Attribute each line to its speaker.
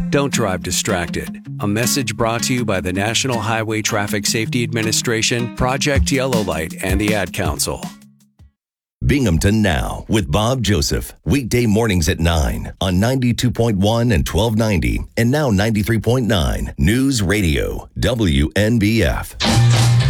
Speaker 1: Don't drive distracted. A message brought to you by the National Highway Traffic Safety Administration, Project Yellow Light, and the Ad Council.
Speaker 2: Binghamton Now with Bob Joseph. Weekday mornings at 9 on 92.1 and 1290 and now 93.9 News Radio WNBF.